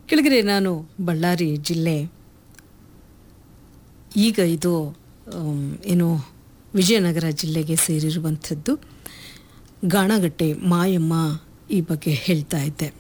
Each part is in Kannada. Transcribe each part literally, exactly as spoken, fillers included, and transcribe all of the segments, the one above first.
ಕೆಳಗರೆ ನಾನು ಬಳ್ಳಾರಿ ಜಿಲ್ಲೆ, ಈಗ ಇದು ಏನು ವಿಜಯನಗರ ಜಿಲ್ಲೆಗೆ ಸೇರಿರುವಂಥದ್ದು. ಗಾಣಗಟ್ಟೆ ಮಾಯಮ್ಮ ಈ ಬಗ್ಗೆ ಹೇಳ್ತಾ ಇದ್ದೆ.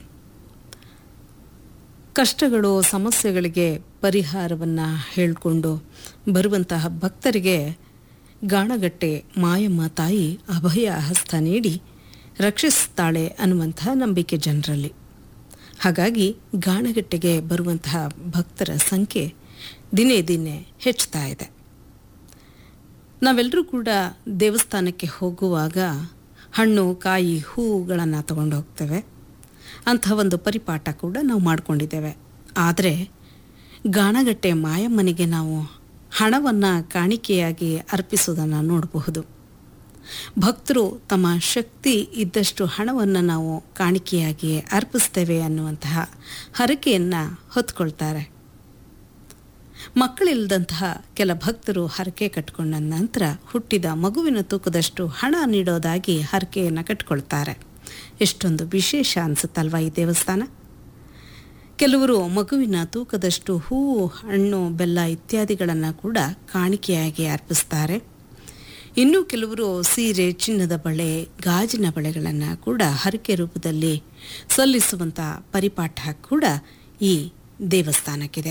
ಕಷ್ಟಗಳು ಸಮಸ್ಯೆಗಳಿಗೆ ಪರಿಹಾರವನ್ನು ಹೇಳಿಕೊಂಡು ಬರುವಂತಹ ಭಕ್ತರಿಗೆ ಗಾಣಗಟ್ಟೆ ಮಾಯಮ್ಮ ತಾಯಿ ಅಭಯ ಹಸ್ತ ನೀಡಿ ರಕ್ಷಿಸುತ್ತಾಳೆ ಅನ್ನುವಂತಹ ನಂಬಿಕೆ ಜನರಲ್ಲಿ. ಹಾಗಾಗಿ ಗಾಣಗಟ್ಟೆಗೆ ಬರುವಂತಹ ಭಕ್ತರ ಸಂಖ್ಯೆ ದಿನೇ ದಿನೇ ಹೆಚ್ಚುತ್ತಾ ಇದೆ. ನಾವೆಲ್ಲರೂ ಕೂಡ ದೇವಸ್ಥಾನಕ್ಕೆ ಹೋಗುವಾಗ ಹಣ್ಣು ಕಾಯಿ ಹೂಗಳನ್ನು ತಗೊಂಡು ಹೋಗ್ತೇವೆ. ಅಂಥ ಒಂದು ಪರಿಪಾಠ ಕೂಡ ನಾವು ಮಾಡಿಕೊಂಡಿದ್ದೇವೆ. ಆದರೆ ಗಾಣಗಟ್ಟೆ ಮಾಯಮ್ಮನಿಗೆ ನಾವು ಹಣವನ್ನು ಕಾಣಿಕೆಯಾಗಿ ಅರ್ಪಿಸುವುದನ್ನು ನೋಡಬಹುದು. ಭಕ್ತರು ತಮ್ಮ ಶಕ್ತಿ ಇದ್ದಷ್ಟು ಹಣವನ್ನು ನಾವು ಕಾಣಿಕೆಯಾಗಿ ಅರ್ಪಿಸ್ತೇವೆ ಅನ್ನುವಂತಹ ಹರಕೆಯನ್ನು ಹೊತ್ಕೊಳ್ತಾರೆ. ಮಕ್ಕಳಿಲ್ಲದಂತಹ ಕೆಲ ಭಕ್ತರು ಹರಕೆ ಕಟ್ಟಿಕೊಂಡ ನಂತರ ಹುಟ್ಟಿದ ಮಗುವಿನ ತೂಕದಷ್ಟು ಹಣ ನೀಡೋದಾಗಿ ಹರಕೆಯನ್ನು ಕಟ್ಟಿಕೊಳ್ತಾರೆ. ಎಷ್ಟೊಂದು ವಿಶೇಷ ಅನಿಸುತ್ತಲ್ವ ಈ ದೇವಸ್ಥಾನ. ಕೆಲವರು ಮಗುವಿನ ತೂಕದಷ್ಟು ಹೂವು, ಹಣ್ಣು, ಬೆಲ್ಲ ಇತ್ಯಾದಿಗಳನ್ನು ಕೂಡ ಕಾಣಿಕೆಯಾಗಿ ಅರ್ಪಿಸ್ತಾರೆ. ಇನ್ನು ಕೆಲವರು ಸೀರೆ, ಚಿನ್ನದ ಬಳೆ, ಗಾಜಿನ ಬಳೆಗಳನ್ನು ಕೂಡ ಹರಕೆ ರೂಪದಲ್ಲಿ ಸಲ್ಲಿಸುವಂಥ ಪರಿಪಾಠ ಕೂಡ ಈ ದೇವಸ್ಥಾನಕ್ಕಿದೆ.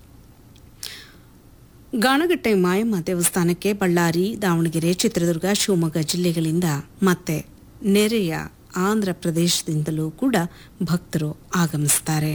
ಗಾಣಗಟ್ಟೆ ಮಾಯಮ್ಮ ದೇವಸ್ಥಾನಕ್ಕೆ ಬಳ್ಳಾರಿ, ದಾವಣಗೆರೆ, ಚಿತ್ರದುರ್ಗ, ಶಿವಮೊಗ್ಗ ಜಿಲ್ಲೆಗಳಿಂದ ಮತ್ತೆ ನೆರೆಯ ಆಂಧ್ರ ಪ್ರದೇಶದಿಂದಲೂ ಕೂಡ ಭಕ್ತರು ಆಗಮಿಸ್ತಾರೆ.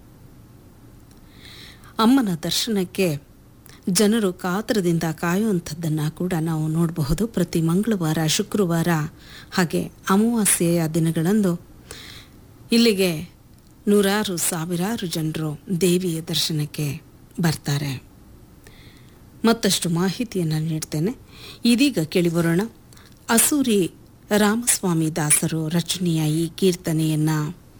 ಅಮ್ಮನ ದರ್ಶನಕ್ಕೆ ಜನರು ಕಾತರದಿಂದ ಕಾಯುವಂಥದ್ದನ್ನು ಕೂಡ ನಾವು ನೋಡಬಹುದು. ಪ್ರತಿ ಮಂಗಳವಾರ, ಶುಕ್ರವಾರ ಹಾಗೆ ಅಮಾವಾಸ್ಯೆಯ ದಿನಗಳಂದು ಇಲ್ಲಿಗೆ ನೂರಾರು ಸಾವಿರಾರು ಜನರು ದೇವಿಯ ದರ್ಶನಕ್ಕೆ ಬರ್ತಾರೆ. ಮತ್ತಷ್ಟು ಮಾಹಿತಿಯನ್ನು ನೀಡ್ತೇನೆ. ಇದೀಗ ಕೇಳಿಬರೋಣ. ಅಸೂರಿ ರಾಮಸ್ವಾಮಿ ದಾಸರು ರಚನೆಯ ಈ ಕೀರ್ತನೆಯನ್ನು